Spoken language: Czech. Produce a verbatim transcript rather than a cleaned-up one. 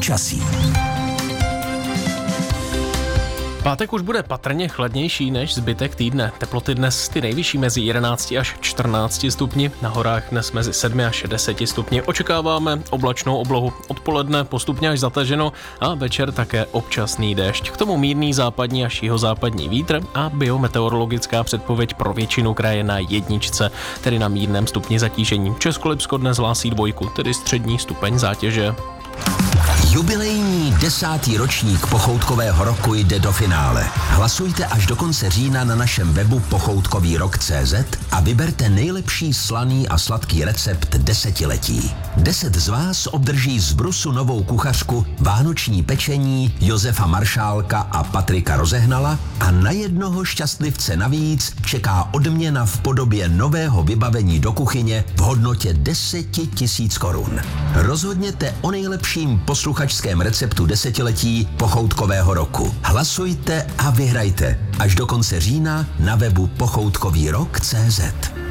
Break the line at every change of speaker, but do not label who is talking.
Počasí.
Pátek už bude patrně chladnější než zbytek týdne. Teploty dnes ty nejvyšší mezi jedenácti až čtrnácti stupni, na horách dnes mezi sedmi až deseti stupni. Očekáváme oblačnou oblohu, odpoledne postupně až zataženo a večer také občasný déšť. K tomu mírný západní až jihozápadní vítr a biometeorologická předpověď pro většinu kraje na jedničce, tedy na mírném stupni zatížení. Českolipsko dnes hlásí dvojku, tedy střední stupeň zátěže.
Jubilejní desátý ročník pochoutkového roku jde do finále. Hlasujte až do konce října na našem webu pochoutkový rok tečka cé zet a vyberte nejlepší slaný a sladký recept desetiletí. Deset z vás obdrží z Brusu novou kuchařku, vánoční pečení Josefa Maršálka a Patrika Rozehnala a na jednoho šťastlivce navíc čeká odměna v podobě nového vybavení do kuchyně v hodnotě deset tisíc korun. Rozhodněte o nejlepším posluchačském receptu desetiletí pochoutkového roku. Hlasujte a vyhrajte až do konce října na webu pochoutkový rok tečka cé zet.